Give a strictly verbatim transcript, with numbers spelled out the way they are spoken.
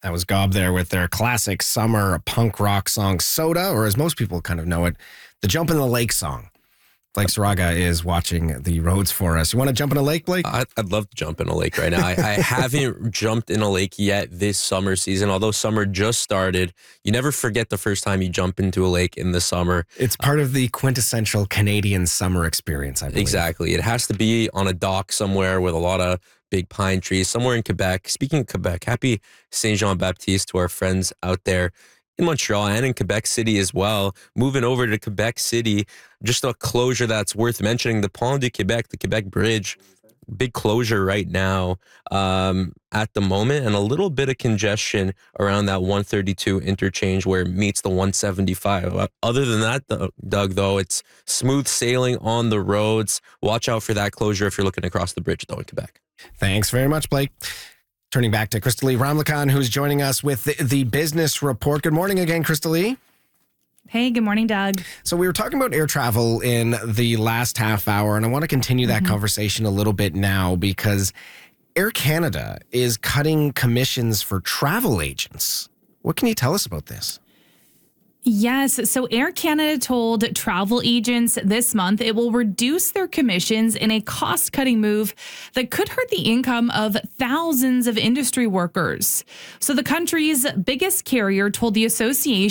That was Gob there with their classic summer punk rock song, Soda, or as most people kind of know it, the Jump in the Lake song. Blake Saraga is watching the roads for us. You want to jump in a lake, Blake? I'd, I'd love to jump in a lake right now. I, I haven't jumped in a lake yet this summer season, although summer just started. You never forget the first time you jump into a lake in the summer. It's part uh, of the quintessential Canadian summer experience, I believe. Exactly. It has to be on a dock somewhere with a lot of big pine trees, somewhere in Quebec. Speaking of Quebec, happy Saint Jean Baptiste to our friends out there in Montreal and in Quebec City as well. Moving over to Quebec City, just a closure that's worth mentioning, the Pont du Québec, the Quebec Bridge, big closure right now um, at the moment, and a little bit of congestion around that one thirty-two interchange where it meets the one seventy-five. Other than that, Doug, though, it's smooth sailing on the roads. Watch out for that closure if you're looking across the bridge, though, in Quebec. Thanks very much, Blake. Turning back to Crystalie Ramlakan, who's joining us with the, the Business Report. Good morning again, Crystalie. Hey, good morning, Doug. So we were talking about air travel in the last half hour, and I want to continue that mm-hmm. conversation a little bit now because Air Canada is cutting commissions for travel agents. What can you tell us about this? Yes. So Air Canada told travel agents this month it will reduce their commissions in a cost-cutting move that could hurt the income of thousands of industry workers. So the country's biggest carrier told the association